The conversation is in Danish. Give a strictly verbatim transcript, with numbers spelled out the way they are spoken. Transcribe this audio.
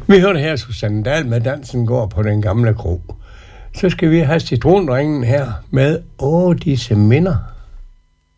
Vi hørte her Susanne Dahl med Dansen går på den gamle kro. Så skal vi have citrondringen her med Åh, disse minder.